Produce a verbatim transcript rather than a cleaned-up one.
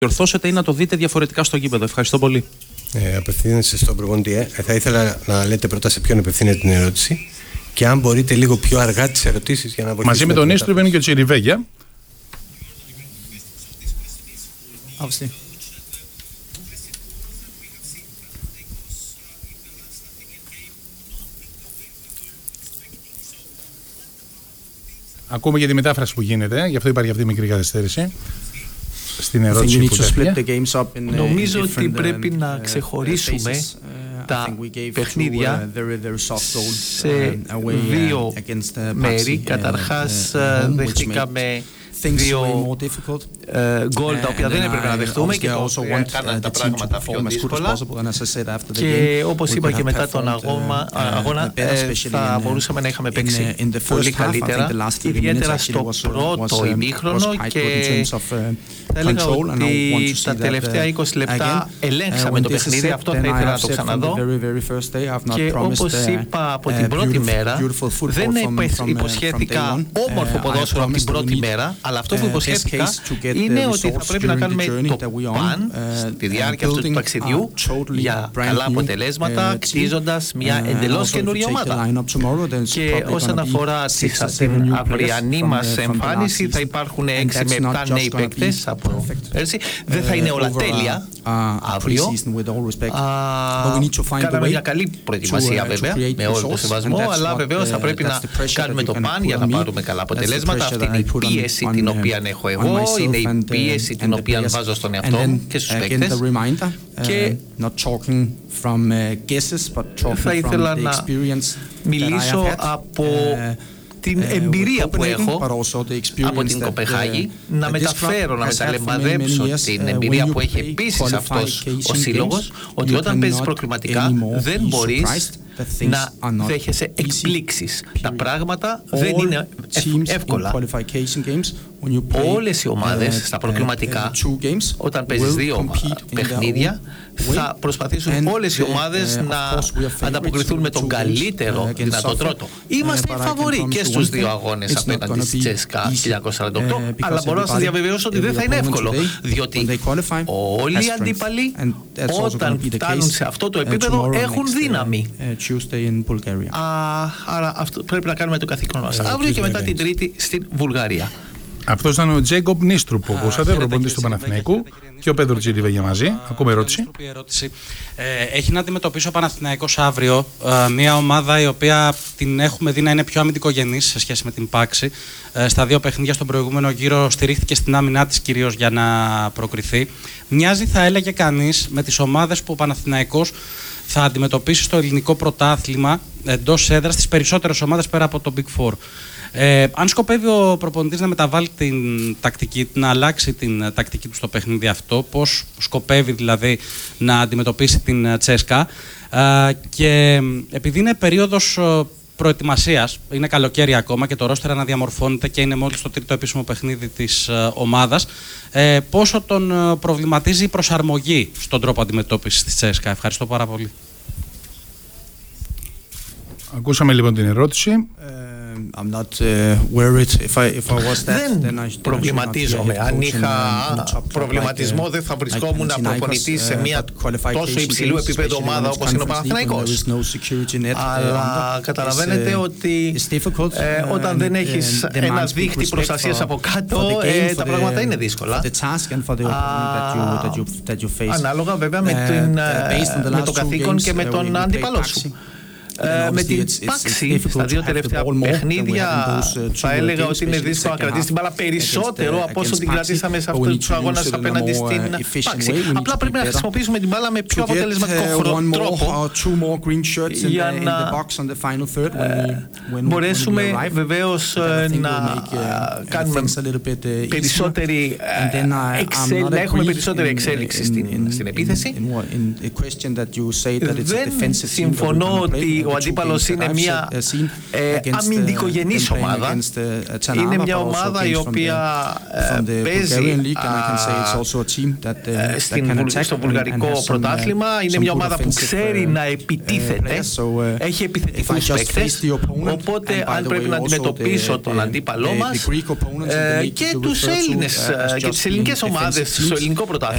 διορθώσετε ή να το δείτε διαφορετικά στο γήπεδο? Ευχαριστώ πολύ. Ε, απευθύνεσαι στον προπονητή. Ε. Θα ήθελα να λέτε πρώτα σε ποιον απευθύνεται την ερώτηση και αν μπορείτε λίγο πιο αργά τις ερωτήσεις για να βοηθήσουμε. Μαζί με τον Νίστρου είναι και ο Τσιριβέγια. Ακούμε για τη μετάφραση που γίνεται, γι' αυτό υπάρχει αυτή η μικρή καθυστέρηση στην ερώτηση που τέθηκε. Νομίζω ότι πρέπει να ξεχωρίσουμε τα παιχνίδια σε δύο μέρη. Καταρχάς δεχτήκαμε δύο γκολ τα οποία δεν έπρεπε να δεχτούμε και κάνανε τα πράγματα πιο δύσκολα, και όπως είπα και μετά τον αγώνα θα μπορούσαμε να είχαμε παίξει πολύ καλύτερα, ιδιαίτερα στο πρώτο ημίχρονο, και θα έλεγα ότι τα τελευταία είκοσι λεπτά ελέγξαμε το παιχνίδι. Αυτό θα ήθελα να το ξαναδώ, και όπως είπα από την πρώτη μέρα δεν υποσχέθηκα όμορφο ποδόσφαιρο από την πρώτη μέρα, αλλά αυτό που υποσχέθηκα είναι ότι θα πρέπει να κάνουμε το παν στη διάρκεια αυτού του ταξιδιού για καλά αποτελέσματα, κτίζοντας μια εντελώς καινούργια ομάδα. Και όσον αφορά την αυριανή μας εμφάνιση, θα υπάρχουν έξι με επτά νέοι παίκτες από πέρσι. Δεν θα είναι όλα τέλεια αύριο. Κάναμε μια καλή προετοιμασία βέβαια, με όλο το σεβασμό, αλλά βεβαίως θα πρέπει να κάνουμε το παν για να πάρουμε καλά αποτελέσματα. Αυτή είναι η πίεση την οποία έχω εγώ, είναι η πίεση την οποία βάζω στον εαυτό μου και στους παίκτες. Και θα ήθελα να μιλήσω από την εμπειρία που έχω από την Κοπεχάγη, να μεταφέρω, να μεταλαμπαδέψω την εμπειρία που έχει επίσης αυτός ο σύλλογος, ότι όταν παίζεις προκριματικά δεν μπορείς να δέχεσαι εκπλήξεις. Τα πράγματα δεν είναι εύκολα. Όλες οι ομάδες στα προκριματικά, όταν παίζεις δύο παιχνίδια, θα προσπαθήσουν όλες οι ομάδες να ανταποκριθούν με τον καλύτερο δυνατό τρόπο. Είμαστε φαβοροί και στους δύο αγώνες απέναντι στη Τσέσκα χίλια εννιακόσια σαράντα οκτώ, αλλά μπορώ να σας διαβεβαιώσω ότι δεν θα είναι εύκολο, διότι όλοι οι αντίπαλοι όταν φτάνουν σε αυτό το επίπεδο έχουν δύναμη. Άρα αυτό πρέπει να κάνουμε το καθήκον μας αύριο και μετά την Τρίτη στην Βουλγαρία. Αυτός ήταν ο Τζέικοπ Νίστρου που ακούσατε, προπονητής του Παναθηναϊκού, και ο Πέτρο Τσιριβέγια μαζί. Ακούμε ερώτηση. Ε, έχει να αντιμετωπίσει ο Παναθηναϊκός αύριο ε, μια ομάδα η οποία την έχουμε δει να είναι πιο αμυντικογενής σε σχέση με την Πάξη. Ε, στα δύο παιχνίδια στον προηγούμενο γύρο στηρίχθηκε στην άμυνά της κυρίως για να προκριθεί. Μοιάζει, θα έλεγε κανείς, με τις ομάδες που ο Παναθηναϊκός θα αντιμετωπίσει στο ελληνικό πρωτάθλημα εντός έδρας τις περισσότερες ομάδες πέρα από το Big Four. Ε, αν σκοπεύει ο προπονητής να μεταβάλει την τακτική, να αλλάξει την τακτική του στο παιχνίδι αυτό, πώς σκοπεύει δηλαδή να αντιμετωπίσει την Τσέσκα, ε, και επειδή είναι περίοδος προετοιμασίας, είναι καλοκαίρι ακόμα και το ρόστερ αναδιαμορφώνεται και είναι μόλις το τρίτο επίσημο παιχνίδι της ε, ομάδας, ε, πόσο τον προβληματίζει η προσαρμογή στον τρόπο αντιμετώπισης της Τσέσκα? Ευχαριστώ πάρα πολύ. Ακούσαμε λοιπόν την ερώτηση. Δεν προβληματίζομαι. Αν είχα προβληματισμό δεν θα βρισκόμουν προπονητής σε μια τόσο υψηλού επίπεδου ομάδα όπως είναι ο Παναθηναϊκός. Αλλά καταλαβαίνετε ότι όταν δεν έχεις ένα δίχτυ προστασίας από κάτω, τα πράγματα είναι δύσκολα. Ανάλογα βέβαια με το καθήκον και με τον αντίπαλό σου. Με την Πάξη στα δύο τελευταία παιχνίδια θα έλεγα ότι είναι δύσκολο να κρατήσει την μπάλα περισσότερο από όσο την κρατήσαμε σε αυτούς τους αγώνες απέναντι στην Πάξη. Απλά πρέπει να χρησιμοποιήσουμε την μπάλα με πιο αποτελεσματικό τρόπο για να μπορέσουμε βεβαίως να κάνουμε περισσότερη να έχουμε περισσότερη εξέλιξη στην επίθεση. Δεν συμφωνώ ότι ο αντίπαλος είναι μια ε, αμυντικογενής ομάδα. Είναι μια ομάδα η οποία ε, παίζει ε, στην, στο βουλγαρικό πρωτάθλημα. Είναι μια ομάδα που ξέρει να επιτίθεται. Έχει επιθετικούς παίκτες. Οπότε αν πρέπει να αντιμετωπίσω τον αντίπαλό μας ε, και τους Έλληνες και τις ελληνικές ομάδες στο ελληνικό πρωτάθλημα,